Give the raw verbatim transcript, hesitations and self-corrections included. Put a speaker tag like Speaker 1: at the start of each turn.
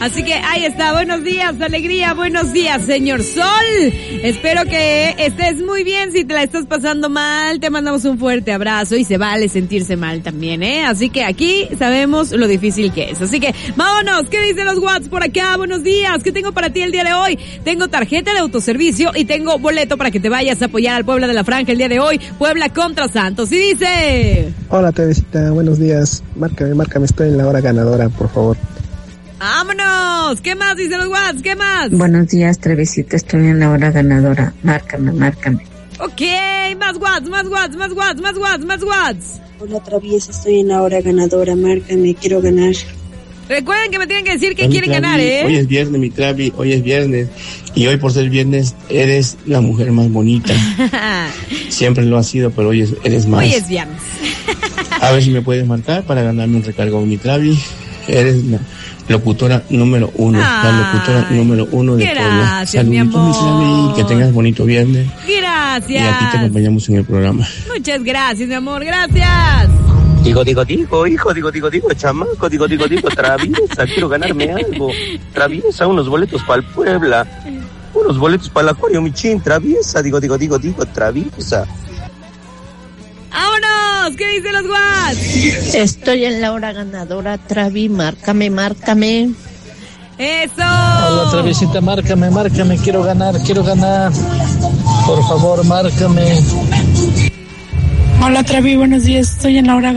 Speaker 1: Así que ahí está, buenos días, alegría, buenos días, señor Sol. Espero que estés muy bien. Si te la estás pasando mal, te mandamos un fuerte abrazo y se vale sentirse mal también, ¿eh? Así que aquí sabemos lo difícil que es. Así que vámonos, ¿qué dicen los Whats por acá? Buenos días, ¿qué tengo para ti el día de hoy? Tengo tarjeta de autoservicio y tengo boleto para que te vayas a apoyar al Puebla de la Franja el día de hoy. Puebla contra Santos. Y dice...
Speaker 2: Hola, Teresita, buenos días. Márcame, márcame, estoy en la hora ganadora, por favor.
Speaker 1: ¡Vámonos! ¿Qué más dicen los Whats? ¿Qué más?
Speaker 3: Buenos días, Trevesita, estoy en la hora ganadora. Márcame, márcame.
Speaker 1: Ok, más Whats, más Whats, más Whats, más Whats, más Whats.
Speaker 4: Hola, Traviesa, estoy en la hora ganadora. Márcame, quiero ganar.
Speaker 1: Recuerden que me tienen que decir que
Speaker 5: Hoy,
Speaker 1: quieren
Speaker 5: Travi,
Speaker 1: ganar, ¿eh?
Speaker 5: Hoy es viernes, mi Travi, hoy es viernes. Y hoy por ser viernes, eres la mujer más bonita. Siempre lo has sido, pero hoy es, eres más.
Speaker 1: Hoy es viernes.
Speaker 5: A ver si me puedes marcar para ganarme un recargo, mi Travi. Eres la locutora número uno. Ay, la locutora número uno de Puebla.
Speaker 1: Gracias, mi amor.
Speaker 5: Mi Travi, que tengas bonito viernes.
Speaker 1: Gracias.
Speaker 5: Y aquí te acompañamos en el programa.
Speaker 1: Muchas gracias, mi amor. Gracias.
Speaker 6: Digo, digo, digo, hijo, digo, digo, digo, chamaco, digo, digo, digo, Traviesa, quiero ganarme algo. Traviesa, unos boletos para el Puebla, unos boletos para el Acuario Michín, Traviesa, digo, digo, digo, digo, Traviesa.
Speaker 1: ¡Vámonos! ¿Qué dicen los Whats?
Speaker 3: Estoy en la hora ganadora, Travi, márcame, márcame.
Speaker 1: ¡Eso!
Speaker 7: Hola, Traviesita, márcame, márcame, quiero ganar, quiero ganar. Por favor, márcame.
Speaker 8: Hola, Travi, buenos días, estoy en la hora